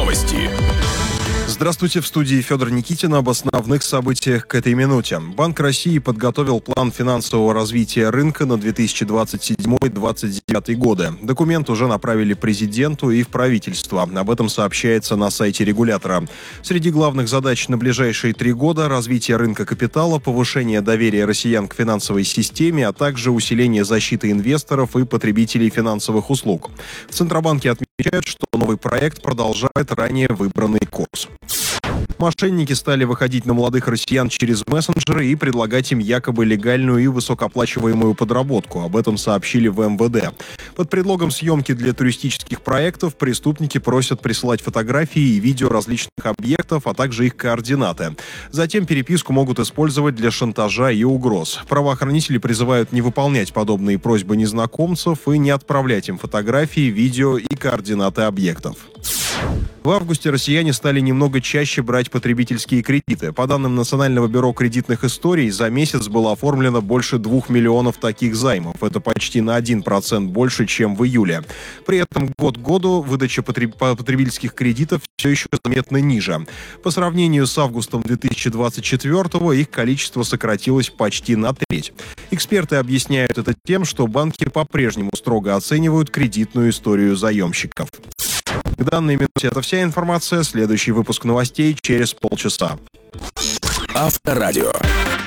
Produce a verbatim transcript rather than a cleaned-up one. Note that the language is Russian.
Новости. Здравствуйте, в студии Федор Никитин. Об основных событиях к этой минуте. Банк России подготовил план финансового развития рынка на две тысячи двадцать седьмой — две тысячи двадцать девятый годы. Документ уже направили президенту и в правительство. Об этом сообщается на сайте регулятора. Среди главных задач на ближайшие три года – развитие рынка капитала, повышение доверия россиян к финансовой системе, а также усиление защиты инвесторов и потребителей финансовых услуг. В Центробанке отмечают, что новый проект продолжает ранее выбранный курс. Мошенники стали выходить на молодых россиян через мессенджеры и предлагать им якобы легальную и высокооплачиваемую подработку. Об этом сообщили в эм вэ дэ. Под предлогом съемки для туристических проектов преступники просят присылать фотографии и видео различных объектов, а также их координаты. Затем переписку могут использовать для шантажа и угроз. Правоохранители призывают не выполнять подобные просьбы незнакомцев и не отправлять им фотографии, видео и координаты объектов. В августе россияне стали немного чаще брать потребительские кредиты. По данным Национального бюро кредитных историй, за месяц было оформлено больше двух миллионов таких займов. Это почти на один процент больше, чем в июле. При этом год к году выдача потребительских кредитов все еще заметно ниже. По сравнению с августом две тысячи двадцать четвёртого их количество сократилось почти на треть. Эксперты объясняют это тем, что банки по-прежнему строго оценивают кредитную историю заемщиков. К данной минуте это вся информация. Следующий выпуск новостей через полчаса. Авторадио.